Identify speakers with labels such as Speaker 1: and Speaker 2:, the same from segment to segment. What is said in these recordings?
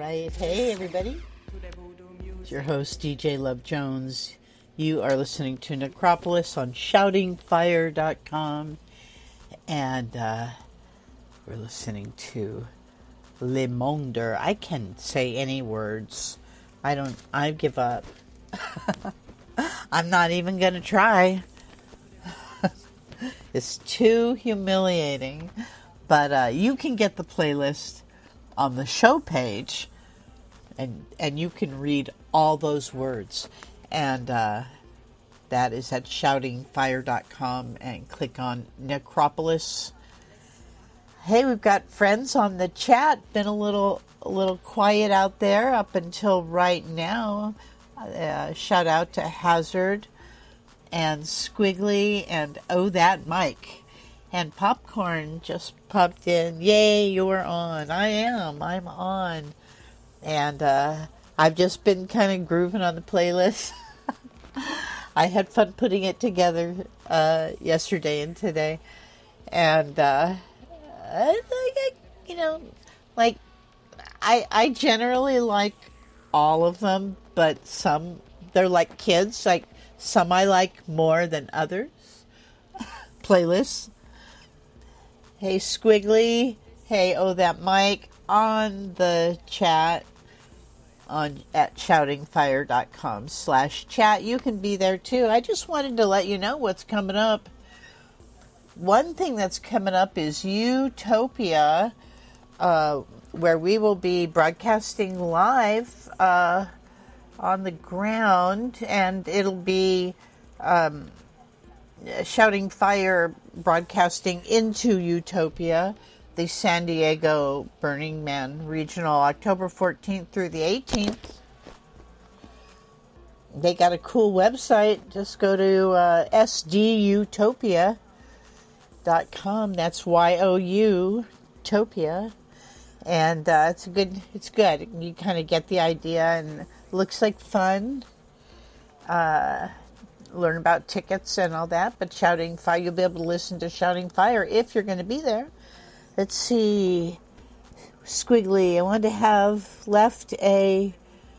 Speaker 1: right. Hey, everybody. It's your host, DJ Love Jones. You are listening to Necropolis on shoutingfire.com. And we're listening to Le Monde. I can say any words. I give up. I'm not even going to try. It's too humiliating. But you can get the playlist on the show page, and you can read all those words. And that is at shoutingfire.com, and click on Necropolis. Hey, we've got friends on the chat. Been a little quiet out there up until right now. Shout out to Hazard and Squiggly and Oh That Mike. And Popcorn just popped in. Yay, you're on. I'm on. And I've just been kind of grooving on the playlist. I had fun putting it together yesterday and today. And, I generally like all of them, but some, they're like kids. Like, some I like more than others. Playlists. Hey, Squiggly. Hey, Oh That Mike. On the chat at shoutingfire.com/chat. You can be there too. I just wanted to let you know what's coming up. One thing that's coming up is Utopia, where we will be broadcasting live on the ground, and it'll be Shouting Fire broadcasting into Utopia, the San Diego Burning Man Regional, October 14th through the 18th. They got a cool website. Just go to sdutopia.com. That's YOU Topia. And it's good. You kind of get the idea, and it looks like fun. Learn about tickets and all that, but Shouting Fire, you'll be able to listen to Shouting Fire if you're going to be there. Let's see, Squiggly, I wanted to have left I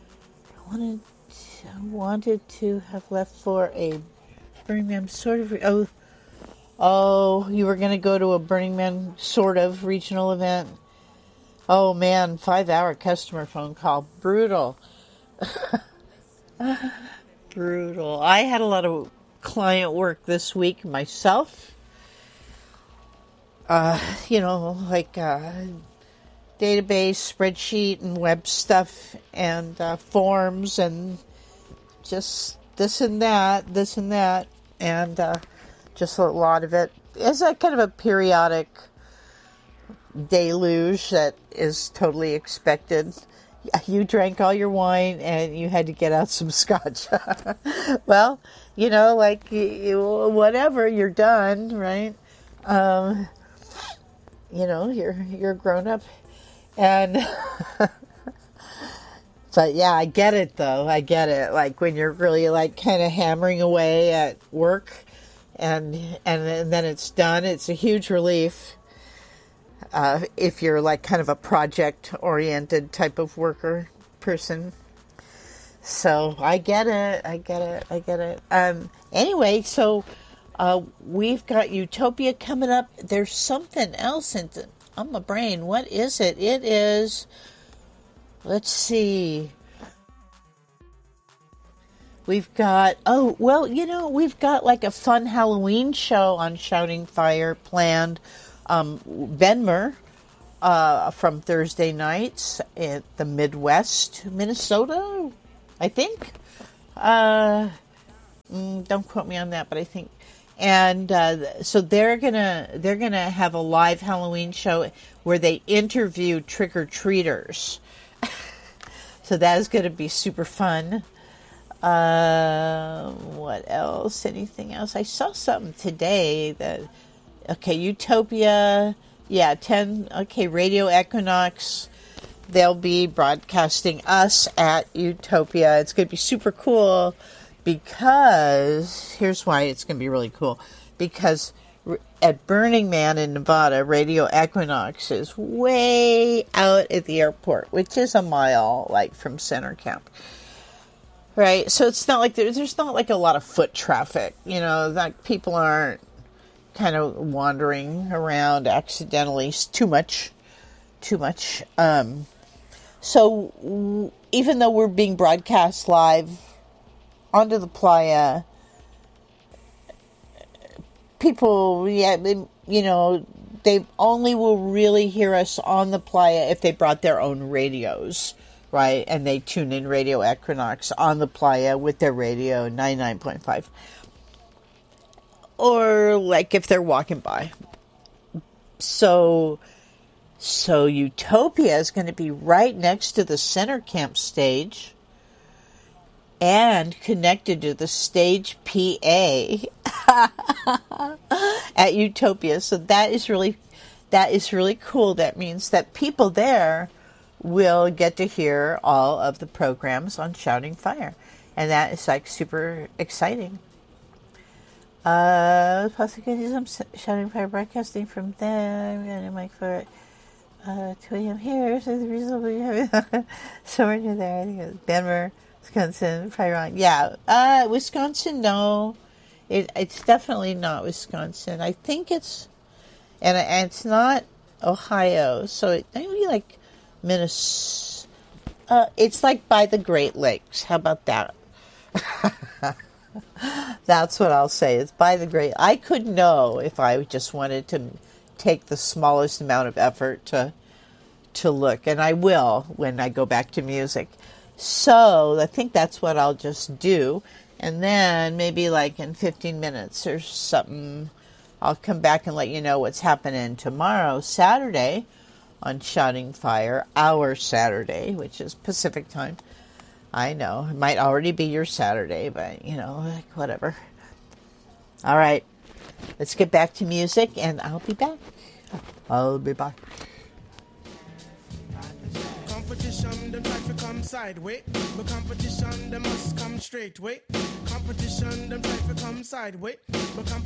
Speaker 1: wanted to have left for a Burning Man sort of, you were going to go to a Burning Man sort of regional event. Oh man, 5-hour customer phone call, brutal. Brutal. I had a lot of client work this week myself. Database, spreadsheet, and web stuff, and forms, and just this and that, and just a lot of it. It's a kind of a periodic deluge that is totally expected. You drank all your wine and you had to get out some scotch. Well, whatever, you're done, right? You're grown up. And but yeah, I get it though. I get it. Like when you're really like kind of hammering away at work and then it's done, it's a huge relief. If you're like kind of a project-oriented type of person. So I get it. Anyway, so we've got Utopia coming up. There's something else on my brain. What is it? It is, let's see. We've got, we've got like a fun Halloween show on Shouting Fire planned. Benmer from Thursday nights at the Midwest, Minnesota, I think. Don't quote me on that, but I think. And so they're gonna have a live Halloween show where they interview trick-or-treaters. So that is going to be super fun. What else? Anything else? I saw something today that. Okay, Utopia, 10, Radio Equinox, they'll be broadcasting us at Utopia. It's going to be super cool because, here's why it's going to be really cool, because at Burning Man in Nevada, Radio Equinox is way out at the airport, which is a mile, like, from center camp. Right? So it's not like there's not like a lot of foot traffic, you know, that people aren't kind of wandering around accidentally too much. So even though we're being broadcast live onto the playa, people, you know, they only will really hear us on the playa if they brought their own radios, right? And they tune in Radio Equinox on the playa with their radio 99.5. Or like if they're walking by. So Utopia is going to be right next to the center camp stage and connected to the stage PA at Utopia. So that is really cool. That means that people there will get to hear all of the programs on Shouting Fire. And that is like super exciting. Possibilities I'm Shouting Fire broadcasting from them and Mike for 2 a.m. here. So the reason we have somewhere near there. I think it's Denver, Wisconsin, probably wrong. Yeah, Wisconsin. No, it's definitely not Wisconsin. I think it's and it's not Ohio. So it might be like Minnesota. It's like by the Great Lakes. How about that? That's what I'll say. It's by the Great. I could know if I just wanted to take the smallest amount of effort to look, and I will when I go back to music. So I think that's what I'll just do, and then maybe like in 15 minutes or something, I'll come back and let you know what's happening tomorrow, Saturday, on Shouting Fire, our Saturday, which is Pacific time. I know, it might already be your Saturday, but, you know, like, whatever. All right, let's get back to music, and I'll be back.
Speaker 2: Competition, them try to come sideways, but competition, them must come straight way. Competition, them try to come sideways, but